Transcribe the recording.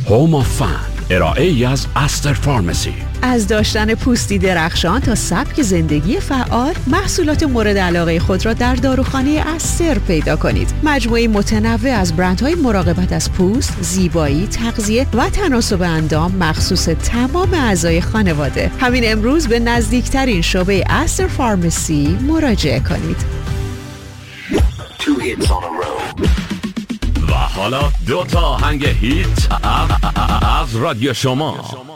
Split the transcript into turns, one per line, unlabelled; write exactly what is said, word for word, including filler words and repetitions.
هوم آف فن، ارائه ای از استر فارمسی.
از داشتن پوستی درخشان تا سبک زندگی فعال، محصولات مورد علاقه خود را در داروخانه استر پیدا کنید. مجموعه متنوع از برندهای مراقبت از پوست، زیبایی، تغذیه و تناسب اندام مخصوص تمام اعضای خانواده. همین امروز به نزدیکترین شعبه استر فارمسی مراجعه کنید.
و حالا دو تا آهنگ هیت از رادیو شما.